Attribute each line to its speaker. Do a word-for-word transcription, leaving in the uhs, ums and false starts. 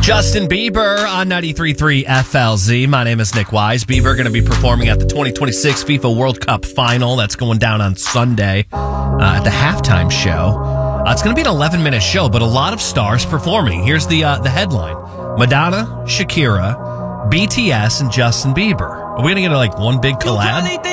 Speaker 1: Justin Bieber on ninety-three point three F L Z. My name is Nick Wise. Bieber going to be performing at the twenty twenty-six FIFA World Cup final. That's going down on Sunday uh, at the halftime show. Uh, it's going to be an eleven-minute show, but a lot of stars performing. Here's the uh, the headline. Madonna, Shakira, B T S, and Justin Bieber. Are we going to get like one big collab?